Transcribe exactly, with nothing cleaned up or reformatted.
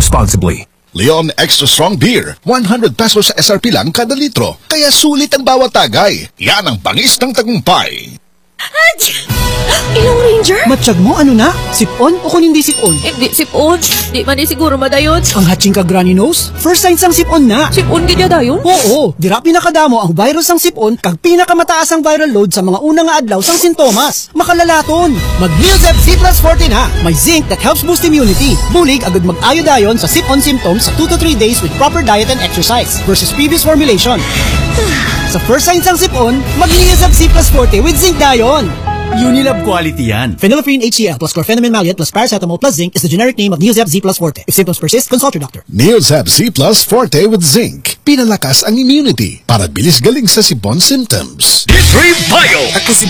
responsibly. Leon Extra Strong Beer, one hundred pesos S R P lang kada litro. Kaya sulit ang bawat tagay. Yan ang bangis ng tagumpay. Ilong Ranger? Matsyag mo, ano na? Sipon o kung hindi sipon? Hindi sipon. Di man di siguro madayon. Ang hatching ka granny nose? First signs ang sipon na. Sipon gid dayon? Oo, dira pinakadamo ang virus sang sipon kag pinakamataas ang viral load sa mga unang nga adlaw sang sintomas. Makalalaton. Mag-Neosep Z plus forty na. May zinc that helps boost immunity. Bulig agad mag-ayo dayon sa sipon symptoms sa two to three days with proper diet and exercise versus previous formulation. Sa first signs ang sipon, mag-Neosep Z plus forty with zinc dayon. Unilab quality yan. Phenylephrine H C l plus chlorpheniramine maleate plus paracetamol plus zinc is the generic name of Neosep Z plus forte. If symptoms persist, consult your doctor. Neosep Z plus forte with zinc. Pinalakas ang immunity para bilis galing sa sipon symptoms. It's Bio! Ako si